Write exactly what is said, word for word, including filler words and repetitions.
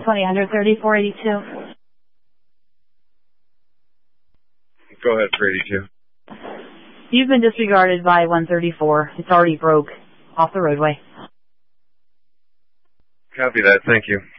twenty, one thirty-four eighty-two. Go ahead for eighty-two. You've been disregarded by one thirty-four. It's already broke off the roadway. Copy that. Thank you.